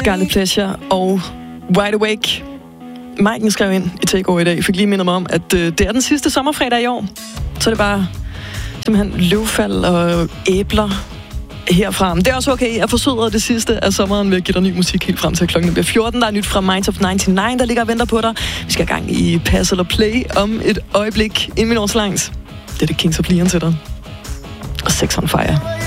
Scarlet Pleasure og Wide Awake. Maiken skrev ind i Takeover i dag, fik lige minder mig om, at det er den sidste sommerfredag i år. Så er det bare simpelthen løvfald og æbler herfra. Men det er også okay at forsøde det sidste af sommeren ved at give dig ny musik helt frem til klokken bliver 14. Der er nyt fra Minds of 99, der ligger og venter på dig. Vi skal i gang i Pass eller Play om et øjeblik. 1 minut langt. Det er det Kings of Leon til dig. Og Sex on Fire.